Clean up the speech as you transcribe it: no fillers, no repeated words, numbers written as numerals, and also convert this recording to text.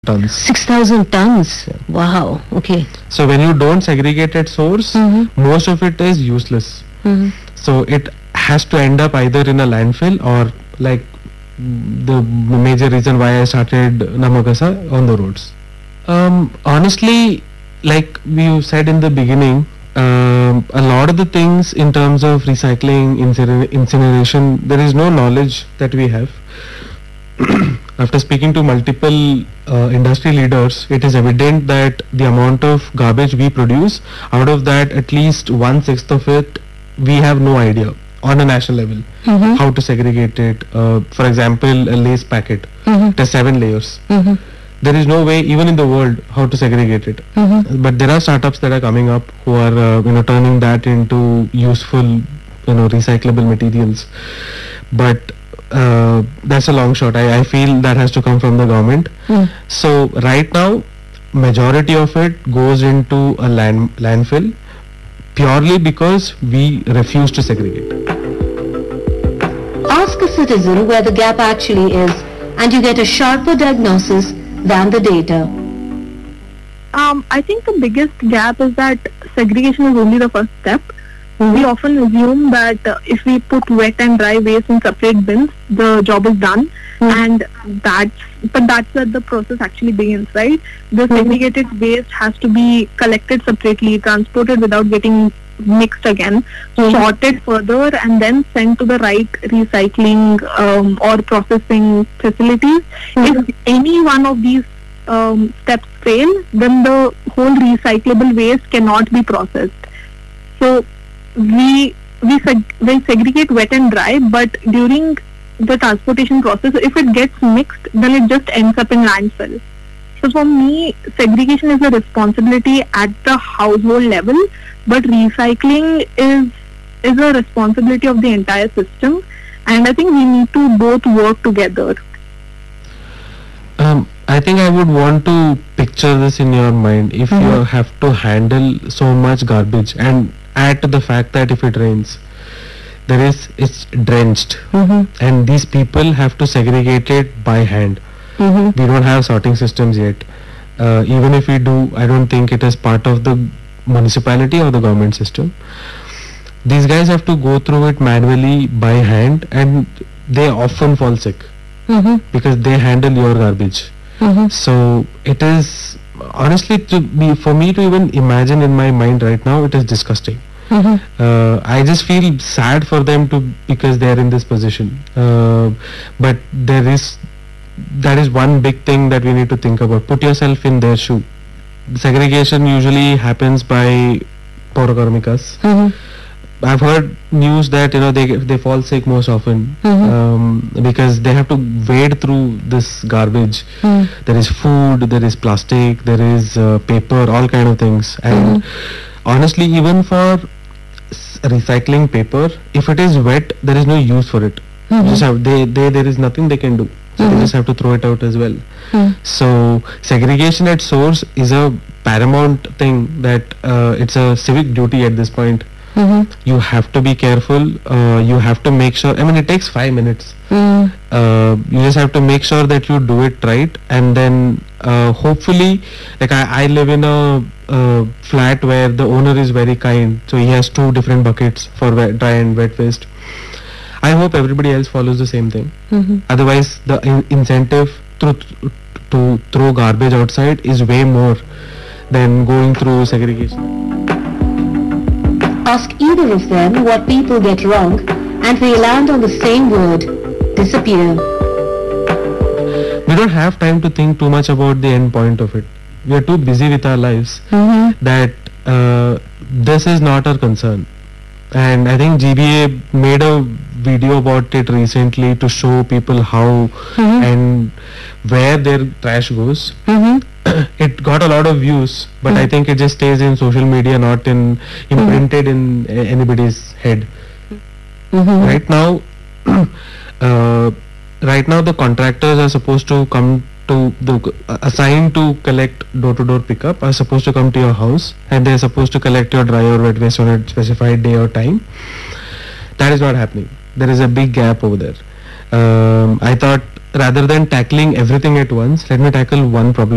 tons. 6,000 tons. Yeah. Wow. Okay. So when you don't segregate at source, most of it is useless. So it has to end up either in a landfill or like the major reason why I started Namagasa on the roads. Honestly, like we said in the beginning, a lot of the things in terms of recycling, incineration, there is no knowledge that we have. After speaking to multiple industry leaders, it is evident that the amount of garbage we produce, out of that, at least 1/6 of it, we have no idea on a national level how to segregate it. For example, a lace packet, it has 7 layers. There is no way, even in the world, how to segregate it. But there are startups that are coming up who are, turning that into useful, recyclable materials. But that's a long shot. I feel that has to come from the government. So right now, majority of it goes into a landfill purely because we refuse to segregate. Ask a citizen where the gap actually is, and you get a sharper diagnosis than the data. I think the biggest gap is that segregation is only the first step. We often assume that if we put wet and dry waste in separate bins, the job is done, and that's where the process actually begins, right? The segregated waste has to be collected separately, transported without getting mixed again, sorted further, and then sent to the right recycling or processing facilities. If any one of these steps fail, then the whole recyclable waste cannot be processed. So we segregate wet and dry, but during the transportation process, if it gets mixed, then it just ends up in landfill. So for me, segregation is a responsibility at the household level, but recycling is a responsibility of the entire system, and I think we need to both work together. I think I would want to picture this in your mind. If you have to handle so much garbage, and add to the fact that if it rains, it's drenched, and these people have to segregate it by hand. We don't have sorting systems yet. Even if we do, I don't think it is part of the municipality or the government system. These guys have to go through it manually by hand, and they often fall sick because they handle your garbage. So it is honestly, for me to even imagine in my mind right now, it is disgusting. I just feel sad for them because they are in this position. But that is one big thing that we need to think about. Put yourself in their shoe. Segregation usually happens by Paurakarmikas. I've heard news that they fall sick most often because they have to wade through this garbage. There is food, there is plastic, there is paper, all kind of things. And honestly, even for recycling paper, if it is wet, there is no use for it. There is nothing they can do. So they just have to throw it out as well. So segregation at source is a paramount thing that it's a civic duty at this point. You have to be careful. You have to make sure. I mean, it takes 5 minutes. You just have to make sure that you do it right, and then hopefully, like I live in a flat where the owner is very kind, so he has 2 different buckets for dry and wet waste. I hope everybody else follows the same thing. Otherwise, the incentive to throw garbage outside is way more than going through segregation. Ask either of them what people get wrong, and we land on the same word: disappear. We don't have time to think too much about the end point of it. We are too busy with our lives that this is not our concern. And I think GBA made a video about it recently to show people how and where their trash goes. It got a lot of views, but I think it just stays in social media, not imprinted in anybody's head. Right now, the contractors are supposed to come to assigned to collect door-to-door pickup are supposed to come to your house, and they are supposed to collect your dry or wet waste on a specified day or time. That is not happening. There is a big gap over there. I thought rather than tackling everything at once, let me tackle one problem